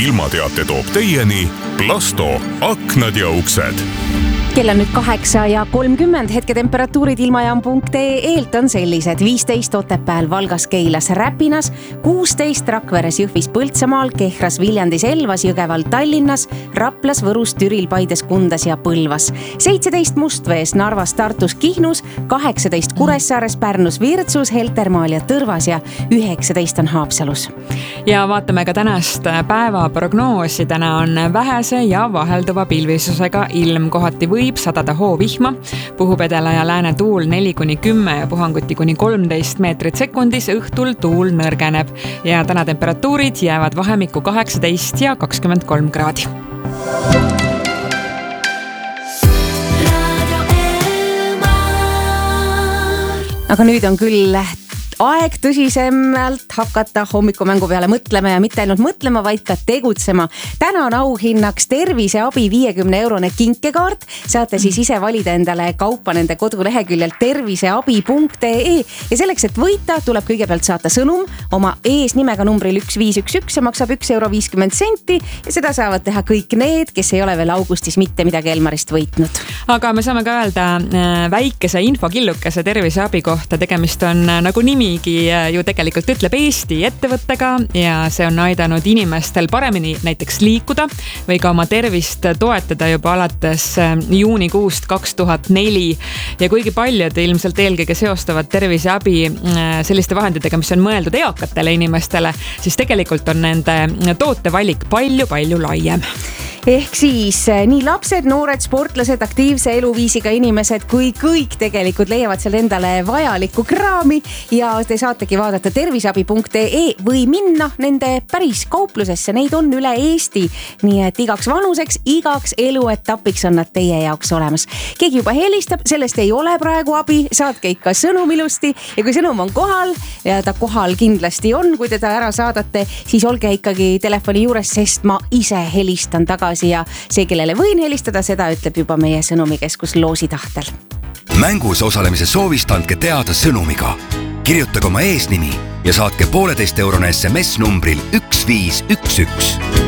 ilmateate toob teieni Plasto aknad ja uksed. Kell on nüüd 8:30, hetketemperatuurid ilmajaam.ee-lt on sellised: 15 Otepääl, Valgas, Keilas, Räpinas, 16 Rakveres, Jõhvis, Põltsamaal, Kehras, Viljandis, Elvas, Jõgeval, Tallinnas, Raplas, Võrus, Türil, Paides, Kundas ja Põlvas, 17 Mustvees, Narvas, Tartus, Kihnus, 18 Kuressaares, Pärnus, Virtsus, Heltermaal ja Tõrvas ja 19 on Haapsalus. Ja vaatame ka tänast päevaprognoosi. Täna on vähese ja vahelduva pilvisusega ilm, kohati võib sadada hoovihma, puhub edela ja lääne tuul 4-10 ja puhanguti kuni 13 meetrit sekundis, õhtul tuul nõrgeneb ja täna temperatuurid jäävad vahemikku 18 ja 23 kraadi. Aga nüüd on küll aeg tõsisemalt hakata hommikumängu peale mõtlema ja mitte ainult mõtlema, vaid ka tegutsema. Täna on auhinnaks Terviseabi 50-eurone kinkekaart. Saate siis ise valida endale kaupa nende koduleheküljelt terviseabi.ee ja selleks, et võita, tuleb kõigepealt saata sõnum oma eesnimega numbril 1511 ja maksab 1,50 € ja seda saavad teha kõik need, kes ei ole veel augustis mitte midagi Elmarist võitnud. Aga me saame ka öelda väikese infokillukese Terviseabi kohta. Tegemist on nagu nimi ju tegelikult ütleb Eesti ettevõttega ja see on aidanud inimestel paremini näiteks liikuda või ka oma tervist toetada juba alates juunikuust 2004. Ja kuigi paljud ilmselt eelkõige seostavad Terviseabi selliste vahenditega, mis on mõeldud eakatele inimestele, siis tegelikult on nende tootevalik palju laiem. Ehk siis nii lapsed, noored, sportlased, aktiivse eluviisiga inimesed kui kõik tegelikult leiavad seal endale vajalikku kraami ja te saategi vaadata terviseabi.ee või minna nende päris kauplusesse. Neid on üle Eesti, nii et igaks vanuseks, igaks eluetapiks on nad teie jaoks olemas. Keegi juba helistab, sellest ei ole praegu abi, saatke ikka sõnum ilusti ja kui sõnum on kohal ja ta kohal kindlasti on, kui teda ära saadate, siis olge ikkagi telefoni juures, sest ma ise helistan tagasi ja see, kellele võin helistada, seda ütleb juba meie sõnumikeskus loositahtel. Mängus osalemise soovist andke teada sõnumiga. Kirjutage oma eesnimi ja saatke 1,5-eurone SMS numbril 1511.